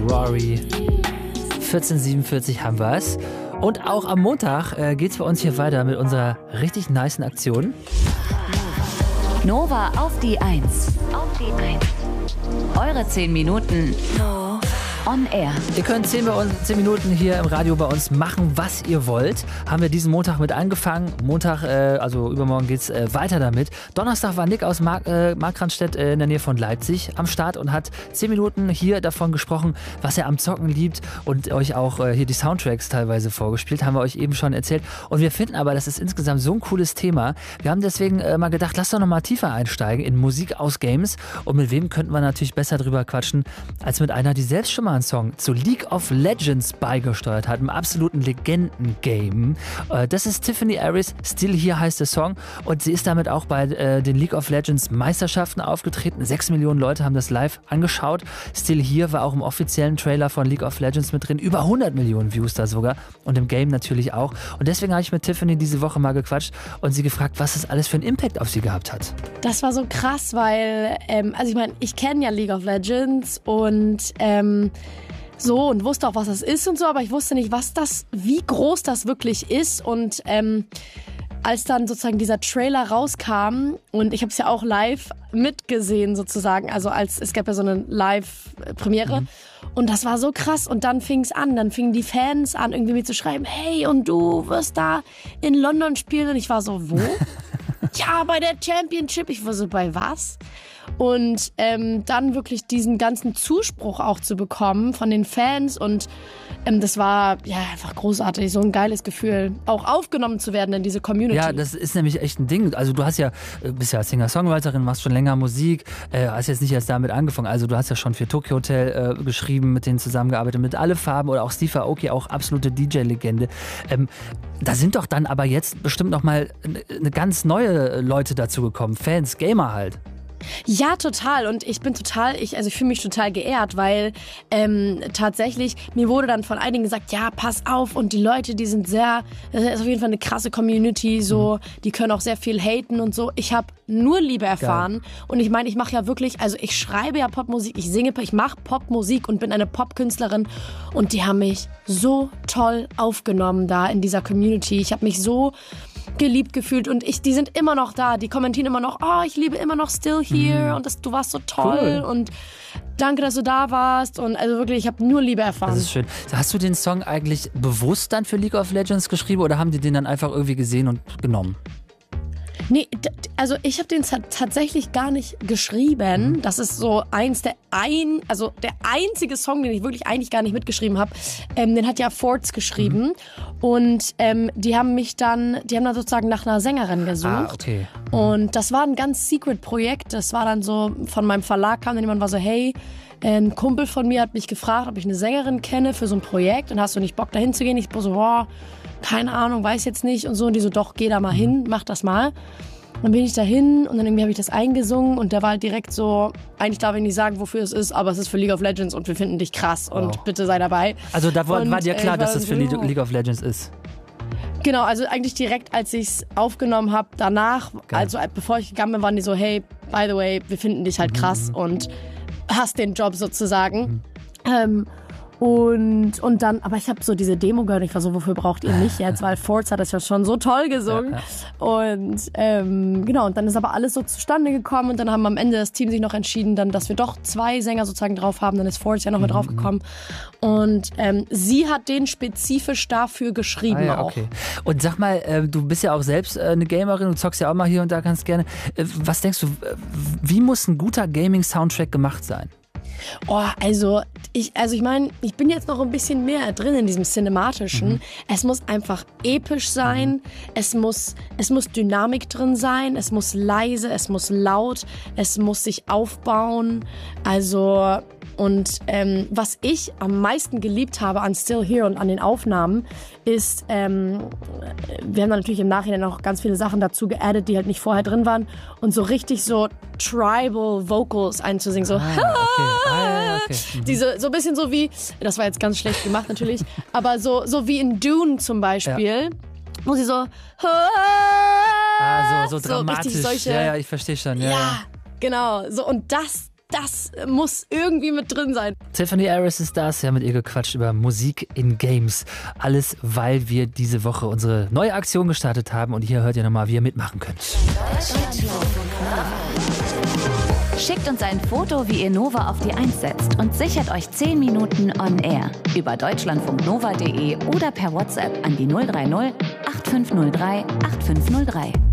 Rory. 14:47 haben wir es. Und auch am Montag geht's bei uns hier weiter mit unserer richtig nicen Aktion. Nova auf die 1. Eure 10 Minuten on air. Ihr könnt 10 Minuten hier im Radio bei uns machen, was ihr wollt. Haben wir diesen Montag mit angefangen. Montag, also übermorgen geht's weiter damit. Donnerstag war Nick aus Markranstädt in der Nähe von Leipzig am Start und hat 10 Minuten hier davon gesprochen, was er am Zocken liebt und euch auch hier die Soundtracks teilweise vorgespielt. Haben wir euch eben schon erzählt. Und wir finden aber, das ist insgesamt so ein cooles Thema. Wir haben deswegen mal gedacht, lass doch noch mal tiefer einsteigen in Musik aus Games. Und mit wem könnten wir natürlich besser drüber quatschen, als mit einer, die selbst schon mal einen Song zu League of Legends beigesteuert hat, einem absoluten Legenden-Game. Das ist Tiffany Aris, Still Here heißt der Song, und sie ist damit auch bei den League of Legends Meisterschaften aufgetreten. 6 Millionen Leute haben das live angeschaut. Still Here war auch im offiziellen Trailer von League of Legends mit drin, über 100 Millionen Views da sogar, und im Game natürlich auch. Und deswegen habe ich mit Tiffany diese Woche mal gequatscht und sie gefragt, was das alles für einen Impact auf sie gehabt hat. Das war so krass, weil, also ich meine, ich kenne ja League of Legends und und wusste auch, was das ist und so, aber ich wusste nicht, wie groß das wirklich ist. Und als dann sozusagen dieser Trailer rauskam, und ich habe es ja auch live mitgesehen sozusagen, also es gab ja so eine Live-Premiere, und das war so krass. Und dann fing die Fans an, irgendwie mir zu schreiben, hey, und du wirst da in London spielen. Und ich war so, wo? Ja, bei der Championship. Ich war so, bei was? Und dann wirklich diesen ganzen Zuspruch auch zu bekommen von den Fans, und das war ja einfach großartig, so ein geiles Gefühl, auch aufgenommen zu werden in diese Community. Ja, das ist nämlich echt ein Ding. Also du bist ja Singer-Songwriterin, machst schon länger Musik, hast jetzt nicht erst damit angefangen. Also du hast ja schon für Tokyo Hotel geschrieben, mit denen zusammengearbeitet, mit Alle Farben, oder auch Steve Aoki, auch absolute DJ-Legende. Da sind doch dann aber jetzt bestimmt noch mal eine ganz neue Leute dazu gekommen, Fans, Gamer halt. Ja, total. Und ich fühle mich total geehrt, weil tatsächlich, mir wurde dann von einigen gesagt, ja, pass auf, und die Leute, das ist auf jeden Fall eine krasse Community, so, die können auch sehr viel haten und so. Ich habe nur Liebe erfahren. Geil. Und ich meine, ich mache ja wirklich, also ich schreibe ja Popmusik, ich mache Popmusik und bin eine Popkünstlerin, und die haben mich so toll aufgenommen da in dieser Community. Ich habe mich so geliebt gefühlt, und die sind immer noch da, die kommentieren immer noch, oh, ich liebe immer noch Still Here, und du warst so toll, und danke, dass du da warst, und also wirklich, ich habe nur Liebe erfahren. Das ist schön. Hast du den Song eigentlich bewusst dann für League of Legends geschrieben, oder haben die den dann einfach irgendwie gesehen und genommen? Nee, also ich habe den tatsächlich gar nicht geschrieben. Das ist so der einzige Song, den ich wirklich eigentlich gar nicht mitgeschrieben habe. Den hat ja Forts geschrieben. Und die haben dann sozusagen nach einer Sängerin gesucht. Ah, okay. Und das war ein ganz secret Projekt. Das war dann so, von meinem Verlag kam dann jemand, war so, hey, ein Kumpel von mir hat mich gefragt, ob ich eine Sängerin kenne für so ein Projekt, und hast du nicht Bock, da hinzugehen? Ich war so, keine Ahnung, weiß jetzt nicht und so. Und die so, doch, geh da mal hin, mach das mal. Dann bin ich da hin, und dann irgendwie habe ich das eingesungen, und der war halt direkt so, eigentlich darf ich nicht sagen, wofür es ist, aber es ist für League of Legends, und wir finden dich krass, und bitte sei dabei. Also da war dir klar, dass das für League of Legends ist? Genau, also eigentlich direkt, als ich es aufgenommen habe, danach, also bevor ich gegangen bin, waren die so, hey, by the way, wir finden dich halt krass und hast den Job sozusagen. Und dann, aber ich habe so diese Demo gehört, ich war so, wofür braucht ihr mich jetzt? Weil Forts hat das ja schon so toll gesungen. Und genau, und dann ist aber alles so zustande gekommen, und dann haben am Ende das Team sich noch entschieden, dann, dass wir doch 2 Sänger sozusagen drauf haben, dann ist Forts ja noch mit drauf gekommen. Und sie hat den spezifisch dafür geschrieben auch. Okay. Und sag mal, du bist ja auch selbst eine Gamerin, du zockst ja auch mal hier und da ganz gerne. Was denkst du, wie muss ein guter Gaming-Soundtrack gemacht sein? Oh, also ich meine, ich bin jetzt noch ein bisschen mehr drin in diesem Cinematischen. Es muss einfach episch sein, es muss Dynamik drin sein, es muss leise, es muss laut, es muss sich aufbauen. Also, und was ich am meisten geliebt habe an Still Here und an den Aufnahmen ist, wir haben dann natürlich im Nachhinein auch ganz viele Sachen dazu geaddet, die halt nicht vorher drin waren, und so richtig so Tribal Vocals einzusingen, so diese, so ein bisschen so wie, das war jetzt ganz schlecht gemacht natürlich, aber so wie in Dune zum Beispiel, wo sie so so dramatisch, richtig solche, ja, ich verstehe schon. Ja, genau, so, und das das muss irgendwie mit drin sein. Tiffany Harris ist das, ja, mit ihr gequatscht über Musik in Games. Alles, weil wir diese Woche unsere neue Aktion gestartet haben und hier hört ihr nochmal, wie ihr mitmachen könnt. Schickt uns ein Foto, wie ihr Nova auf die 1 setzt und sichert euch 10 Minuten on air über deutschlandfunknova.de oder per WhatsApp an die 030 8503 8503.